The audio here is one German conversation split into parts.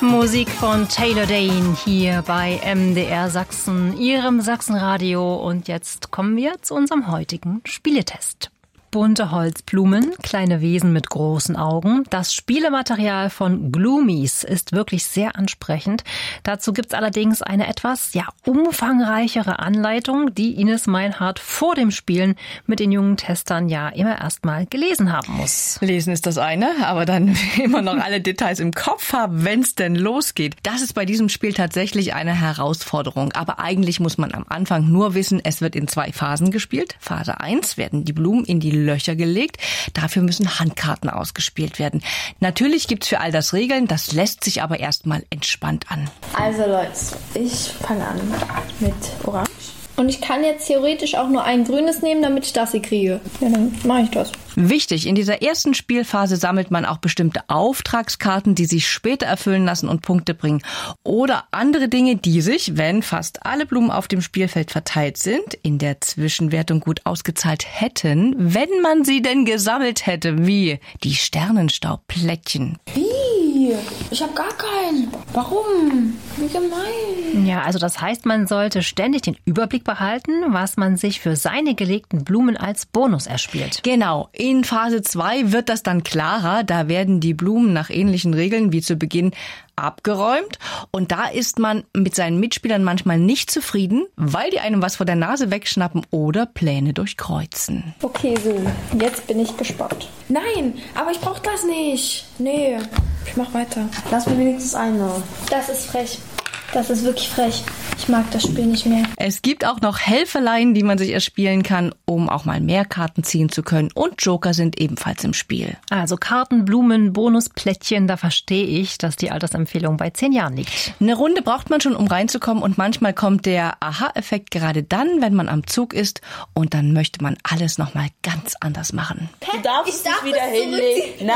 Musik von Taylor Dayne hier bei MDR Sachsen, Ihrem Sachsenradio. Und jetzt kommen wir zu unserem heutigen Spieletest. Bunte Holzblumen, kleine Wesen mit großen Augen. Das Spielematerial von Gloomies ist wirklich sehr ansprechend. Dazu gibt's allerdings eine etwas umfangreichere Anleitung, die Ines Meinhardt vor dem Spielen mit den jungen Testern immer erstmal gelesen haben muss. Lesen ist das eine, aber dann immer noch alle Details im Kopf haben, wenn's denn losgeht. Das ist bei diesem Spiel tatsächlich eine Herausforderung. Aber eigentlich muss man am Anfang nur wissen, es wird in 2 Phasen gespielt. Phase 1 werden die Blumen in die Löcher gelegt. Dafür müssen Handkarten ausgespielt werden. Natürlich gibt's für all das Regeln, das lässt sich aber erstmal entspannt an. Also Leute, ich fange an mit Orange. Und ich kann jetzt theoretisch auch nur ein grünes nehmen, damit ich das hier kriege. Ja, dann mache ich das. Wichtig, in dieser ersten Spielphase sammelt man auch bestimmte Auftragskarten, die sich später erfüllen lassen und Punkte bringen. Oder andere Dinge, die sich, wenn fast alle Blumen auf dem Spielfeld verteilt sind, in der Zwischenwertung gut ausgezahlt hätten, wenn man sie denn gesammelt hätte, wie die Sternenstaubplättchen. Wie? Ich habe gar keinen. Warum? Wie gemein. Ja, also das heißt, man sollte ständig den Überblick behalten, was man sich für seine gelegten Blumen als Bonus erspielt. Genau. In Phase 2 wird das dann klarer. Da werden die Blumen nach ähnlichen Regeln wie zu Beginn abgeräumt. Und da ist man mit seinen Mitspielern manchmal nicht zufrieden, weil die einem was vor der Nase wegschnappen oder Pläne durchkreuzen. Okay, so. Jetzt bin ich gespannt. Nein, aber ich brauche das nicht. Nee, ich mach weiter. Lass mir wenigstens eine. Das ist frech. Das ist wirklich frech. Ich mag das Spiel nicht mehr. Es gibt auch noch Helfeleien, die man sich erspielen kann, um auch mal mehr Karten ziehen zu können. Und Joker sind ebenfalls im Spiel. Also Karten, Blumen, Bonusplättchen, da verstehe ich, dass die Altersempfehlung bei 10 Jahren liegt. Eine Runde braucht man schon, um reinzukommen. Und manchmal kommt der Aha-Effekt gerade dann, wenn man am Zug ist. Und dann möchte man alles nochmal ganz anders machen. Du darfst dich wieder hinlegen.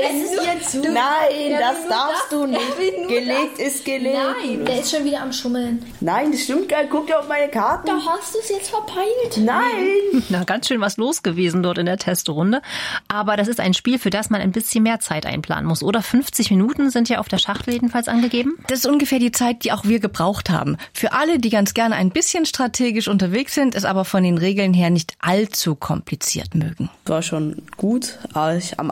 Nein, das darfst du nicht. Gelegt ist gelegt. Nein, der ist schon wieder am Schummeln. Nein, das stimmt gar nicht. Guck dir auf meine Karten. Da hast du es jetzt verpeilt. Nein. Na, ganz schön was los gewesen dort in der Testrunde. Aber das ist ein Spiel, für das man ein bisschen mehr Zeit einplanen muss. Oder 50 Minuten sind ja auf der Schachtel jedenfalls angegeben. Das ist ungefähr die Zeit, die auch wir gebraucht haben. Für alle, die ganz gerne ein bisschen strategisch unterwegs sind, es aber von den Regeln her nicht allzu kompliziert mögen. War schon gut, aber am